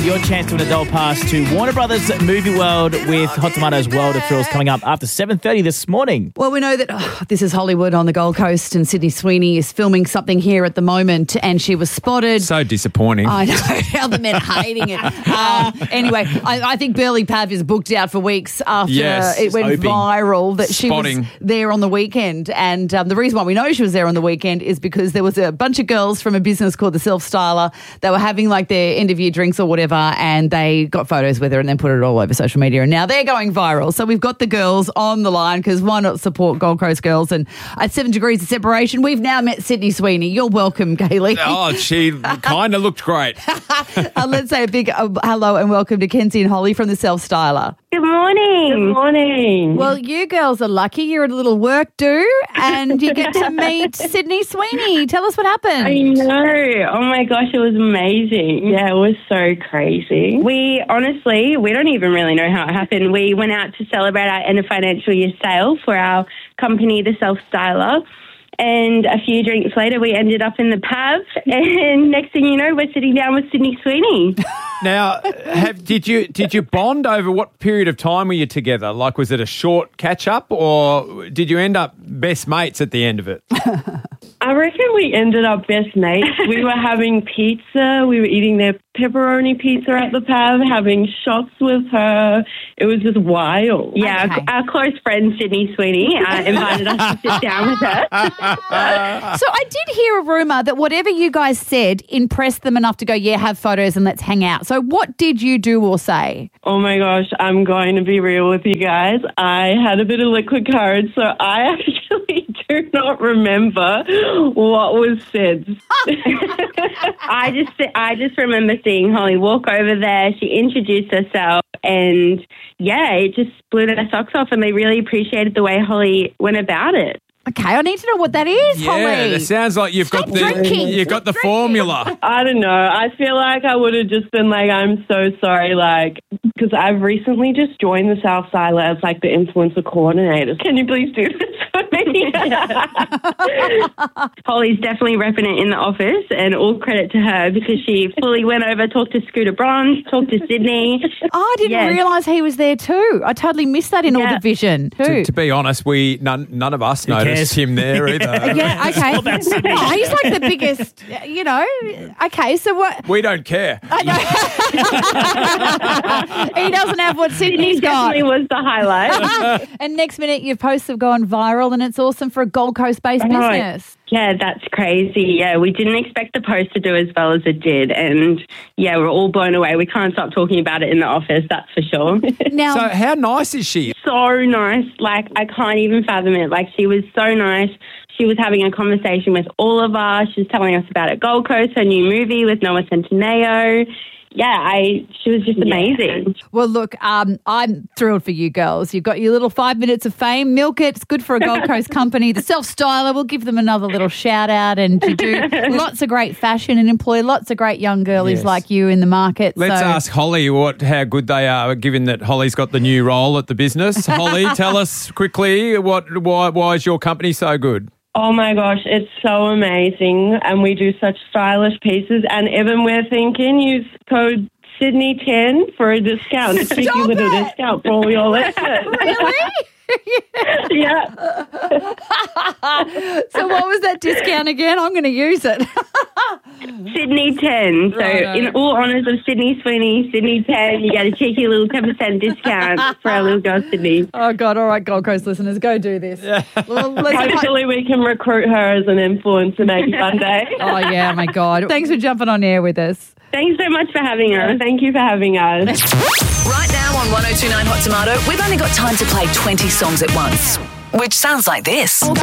your chance to win a Adult Pass to Warner Brothers Movie World with Hot Tomatoes World of Thrills coming up after 7:30 this morning. Well, we know that this is Hollywood on the Gold Coast, and Sydney Sweeney is filming something here at the moment, and she was spotted. So disappointing. I know how the men are hating it. Anyway, I think Burley Pav is booked out for weeks after it went viral that she was there on the weekend. And the reason why we know she was there on the weekend is because there was a bunch of girls from a business called The Self Styler. They were having like their end of year drinks or whatever, and they got photos with her and then put it all over social media, and now they're going viral. So we've got the girls on the line because why not support Gold Coast girls? And at 7 degrees of separation, we've now met Sydney Sweeney. You're welcome, Kaylee. Oh, she kind of looked great. Let's say a big hello and welcome to Kenzie and Holly from The Self Styler. Good morning. Good morning. Well, you girls are lucky. You're at a little work do and you get to meet Sydney Sweeney. Tell us what happened. I know. Oh my gosh, it was amazing. Yeah, it was so crazy. We don't even really know how it happened. We went out to celebrate our end of financial year sale for our company, The Self Styler. And a few drinks later, we ended up in the pub. And next thing you know, we're sitting down with Sydney Sweeney. Now, did you bond over what period of time were you together? Like, was it a short catch-up or did you end up best mates at the end of it? I reckon we ended up best mates. We were having pizza. We were eating their pepperoni pizza at the pub, having shots with her. It was just wild. Yeah, okay. Our close friend Sydney Sweeney invited us to sit down with her. So I did hear a rumour that whatever you guys said impressed them enough to go, yeah, have photos and let's hang out. So what did you do or say? Oh my gosh, I'm going to be real with you guys. I had a bit of liquid courage, so I actually do not remember what was said. I just remember seeing Holly walk over there. She introduced herself and, yeah, it just blew their socks off and they really appreciated the way Holly went about it. Okay, I need to know what that is, Holly. Yeah, it sounds like you've got the formula. I don't know. I feel like I would have just been like, I'm so sorry, like, because I've recently just joined the South Styler as like the influencer coordinator. Can you please do this for me? Holly's definitely repping it in the office, and all credit to her because she fully went over, talked to Scooter Bronze, talked to Sydney. Oh, I didn't realise he was there too. I totally missed that in all division too. To be honest, none of us noticed him there either. Yeah, okay. Oh, he's like the biggest, you know. Okay, so what? We don't care. I know. He doesn't have what Sydney's got. Definitely was the highlight. And next minute, your posts have gone viral and it's awesome for a Gold Coast-based business. Yeah, that's crazy. Yeah, we didn't expect the post to do as well as it did. And, yeah, we're all blown away. We can't stop talking about it in the office, that's for sure. Now, so how nice is she? So nice. Like, I can't even fathom it. Like, she was so nice. She was having a conversation with all of us. She was telling us about it, Gold Coast, her new movie with Noah Centineo. Yeah, she was just amazing. Well, look, I'm thrilled for you girls. You've got your little 5 minutes of fame. Milk it. It's good for a Gold Coast company. The Self Styler, we'll give them another little shout out. And you do lots of great fashion and employ lots of great young girlies like you in the market. Let's ask Holly how good they are, given that Holly's got the new role at the business. Holly, tell us quickly why is your company so good? Oh my gosh, it's so amazing, and we do such stylish pieces, and even we're thinking use code Sydney10 for a discount. To treat you with a discount for all your listeners. Really? Yeah. So what was that discount again? I'm going to use it. Sydney 10. So in all honours of Sydney Sweeney, Sydney 10, you get a cheeky little 10% discount for our little girl Sydney. Oh God, all right, Gold Coast listeners, go do this. Yeah. Well, hopefully we can recruit her as an influencer maybe one day. Oh yeah, my God. Thanks for jumping on air with us. Thanks so much for having us. Thank you for having us. Right now on 102.9 Hot Tomato, we've only got time to play 20 songs at once, which sounds like this.